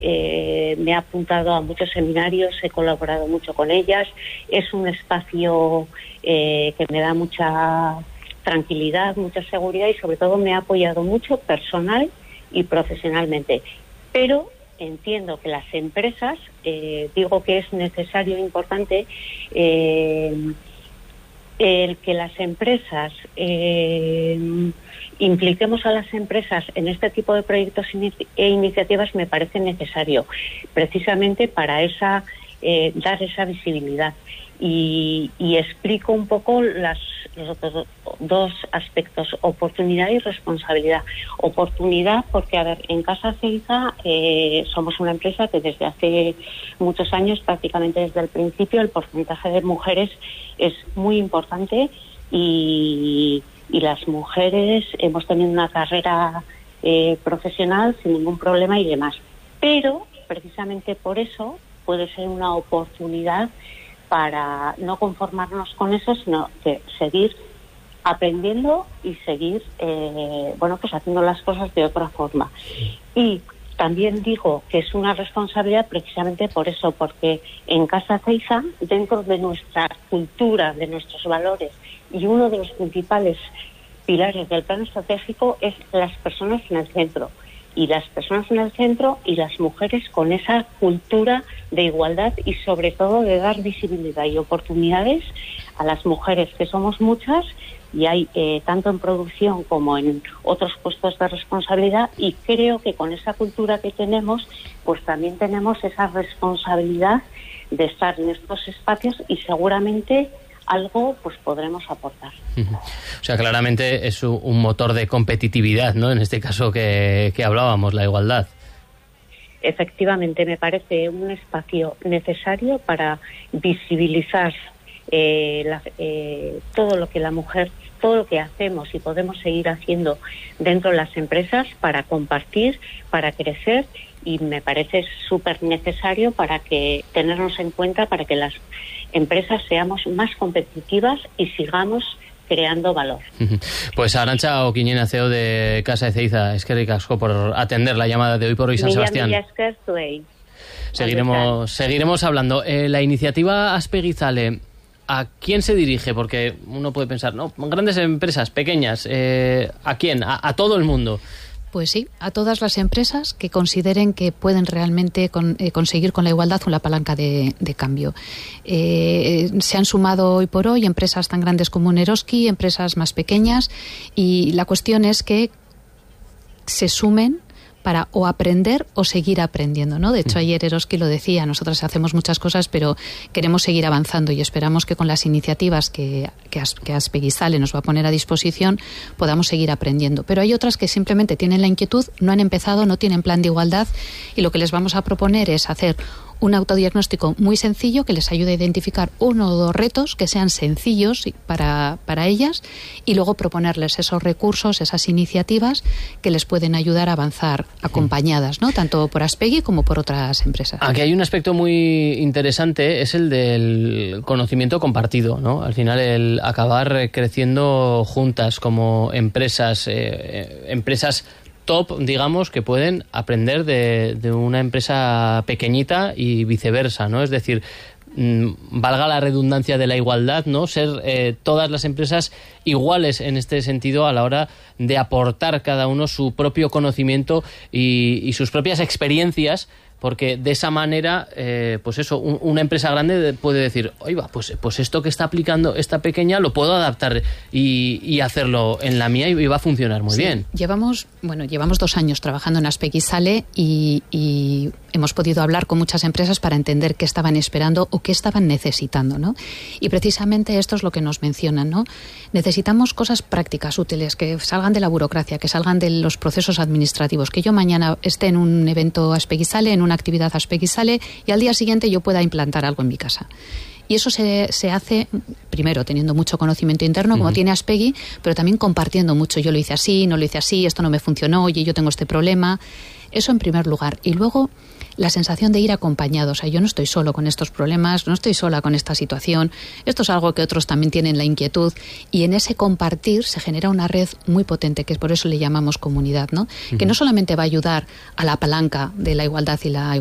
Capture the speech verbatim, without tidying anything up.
eh, me he apuntado a muchos seminarios, he colaborado mucho con ellas. Es un espacio eh, que me da mucha tranquilidad, mucha seguridad y sobre todo me ha apoyado mucho personal y profesionalmente. Pero entiendo que las empresas, eh, digo que es necesario e importante eh, el que las empresas eh, impliquemos a las empresas en este tipo de proyectos e iniciativas me parece necesario, precisamente para esa eh, dar esa visibilidad. Y, y explico un poco las, los otros dos aspectos, oportunidad y responsabilidad. Oportunidad porque, a ver, en Casa Ceiza eh, somos una empresa que desde hace muchos años, prácticamente desde el principio, el porcentaje de mujeres es muy importante y, y las mujeres hemos tenido una carrera eh, profesional sin ningún problema y demás. Pero, precisamente por eso, puede ser una oportunidad para no conformarnos con eso, sino que seguir aprendiendo y seguir, eh, bueno, pues haciendo las cosas de otra forma. Y también digo que es una responsabilidad precisamente por eso, porque en Casa Ceiza, dentro de nuestra cultura, de nuestros valores, y uno de los principales pilares del plan estratégico es las personas en el centro. Y las personas en el centro y las mujeres con esa cultura de igualdad y sobre todo de dar visibilidad y oportunidades a las mujeres, que somos muchas y hay eh, tanto en producción como en otros puestos de responsabilidad, y creo que con esa cultura que tenemos pues también tenemos esa responsabilidad de estar en estos espacios y seguramente algo pues podremos aportar. O sea, claramente es un motor de competitividad, ¿no? En este caso que, que hablábamos, la igualdad. Efectivamente, me parece un espacio necesario para visibilizar eh, la, eh, todo lo que la mujer, todo lo que hacemos y podemos seguir haciendo dentro de las empresas para compartir, para crecer, y me parece súper necesario para que tenernos en cuenta para que las empresas seamos más competitivas y sigamos creando valor. Pues Arantxa Okiñena, C E O de Casa de Ceiza, eskerrik asko por atender la llamada de hoy por hoy, San Sebastián. Mila esker zuei. Seguiremos, seguiremos hablando. Eh, la iniciativa Aspegizale, ¿a quién se dirige? Porque uno puede pensar, no, grandes empresas, pequeñas, eh, ¿a quién? A, a todo el mundo. Pues sí, a todas las empresas que consideren que pueden realmente con, eh, conseguir con la igualdad una palanca de, de cambio. Eh, se han sumado hoy por hoy empresas tan grandes como Neroski, empresas más pequeñas, y la cuestión es que se sumen para o aprender o seguir aprendiendo, ¿no? De hecho, ayer Eroski lo decía, nosotras hacemos muchas cosas, pero queremos seguir avanzando y esperamos que con las iniciativas que, que, As, que Aspegizale nos va a poner a disposición podamos seguir aprendiendo. Pero hay otras que simplemente tienen la inquietud, no han empezado, no tienen plan de igualdad, y lo que les vamos a proponer es hacer un autodiagnóstico muy sencillo que les ayude a identificar uno o dos retos que sean sencillos para, para ellas, y luego proponerles esos recursos, esas iniciativas que les pueden ayudar a avanzar acompañadas, ¿no? Tanto por Aspegui como por otras empresas. Aquí hay un aspecto muy interesante, es el del conocimiento compartido, ¿no? Al final el acabar creciendo juntas como empresas, eh, empresas top, digamos, que pueden aprender de, de una empresa pequeñita y viceversa, ¿no? Es decir, mmm, valga la redundancia de la igualdad, ¿no? Ser eh, todas las empresas iguales en este sentido a la hora de aportar cada uno su propio conocimiento y, y sus propias experiencias, porque de esa manera, eh, pues eso, un, una empresa grande puede decir, oiga, pues, pues esto que está aplicando esta pequeña lo puedo adaptar y, y hacerlo en la mía y va a funcionar muy sí, bien. Llevamos, bueno, llevamos dos años trabajando en Aspegizale y, y hemos podido hablar con muchas empresas para entender qué estaban esperando o qué estaban necesitando, ¿no? Y precisamente esto es lo que nos mencionan, ¿no? Necesitamos cosas prácticas, útiles, que salgan de la burocracia, que salgan de los procesos administrativos, que yo mañana esté en un evento Aspegizale, en una actividad Aspegizale, y al día siguiente yo pueda implantar algo en mi casa. Y eso se, se hace, primero, teniendo mucho conocimiento interno, como uh-huh. tiene Aspegui, pero también compartiendo mucho. Yo lo hice así, no lo hice así, esto no me funcionó, oye, yo tengo este problema. Eso en primer lugar. Y luego, la sensación de ir acompañado. O sea, yo no estoy solo con estos problemas, no estoy sola con esta situación. Esto es algo que otros también tienen la inquietud, y en ese compartir se genera una red muy potente, que es por eso le llamamos comunidad, ¿no? Uh-huh. Que no solamente va a ayudar a la palanca de la igualdad y la